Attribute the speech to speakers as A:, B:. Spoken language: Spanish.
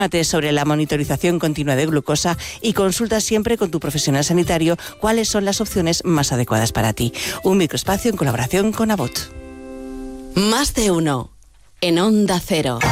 A: Sobre la monitorización continua de glucosa y consulta siempre con tu profesional sanitario cuáles son las opciones más adecuadas para ti. Un microespacio en colaboración con Abbott.
B: Más de uno en Onda Cero.